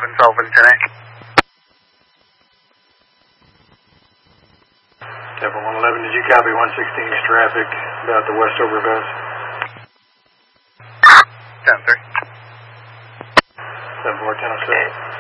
Sullivan, 10-8. Denver 111, did you copy 116's traffic about the Westover bus? 10-3. 74, 1006.